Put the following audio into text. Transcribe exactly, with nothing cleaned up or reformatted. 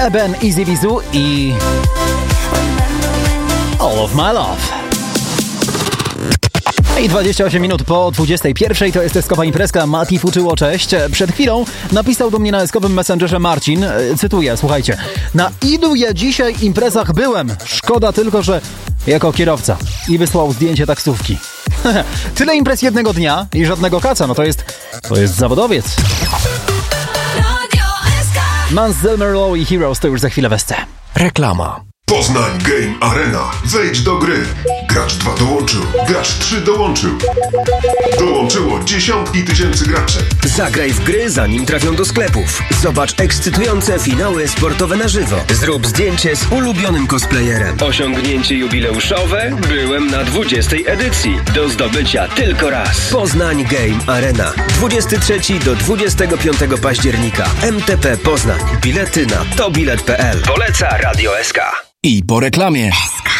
Eben, Easy Bizu i All of My Love. I dwadzieścia osiem minut po dwudziestej pierwszej to jest Eskopa Imprezka. Mati Fuczyło, cześć. Przed chwilą napisał do mnie na Eskowym Messengerze Marcin, cytuję, słuchajcie: na ilu ja dzisiaj imprezach byłem, szkoda tylko, że jako kierowca. I wysłał zdjęcie taksówki. Tyle imprez jednego dnia i żadnego kaca, no to jest, to jest zawodowiec. Mans Delmerlow i Heroes to już za chwilę w S C. Reklama. Poznań Game Arena. Wejdź do gry. Gracz dwa dołączył. Gracz trzy dołączył. Dołączyło dziesiątki tysięcy graczy. Zagraj w gry, zanim trafią do sklepów. Zobacz ekscytujące finały sportowe na żywo. Zrób zdjęcie z ulubionym cosplayerem. Osiągnięcie jubileuszowe? Byłem na dwudziestej edycji. Do zdobycia tylko raz. Poznań Game Arena. dwudziestego trzeciego do dwudziestego piątego października. M T P Poznań. Bilety na tobilet kropka p l. Poleca Radio S K. I po reklamie.